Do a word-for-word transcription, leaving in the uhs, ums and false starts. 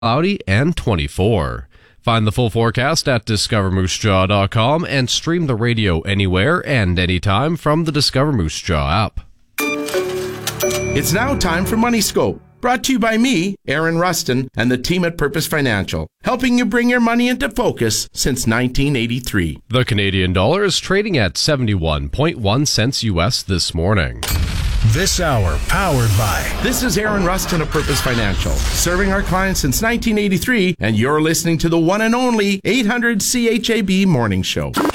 cloudy and twenty-four. Find the full forecast at discover moose jaw dot com and stream the radio anywhere and anytime from the Discover Moose Jaw app. It's now time for Money Scope, brought to you by me, Aaron Rustin, and the team at Purpose Financial, helping you bring your money into focus since nineteen eighty-three. The Canadian dollar is trading at seventy-one point one cents U S this morning. This hour powered by... This is Aaron Rustin of Purpose Financial, serving our clients since nineteen eighty-three, and you're listening to the one and only eight hundred C H A B Morning Show.